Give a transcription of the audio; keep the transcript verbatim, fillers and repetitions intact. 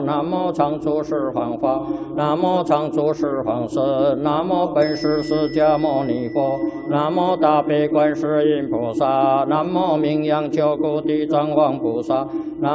南无常住十方法，南无常住十方神，南无本师释迦牟尼佛，南无大悲观世音菩萨，南无名扬救苦地藏王菩萨。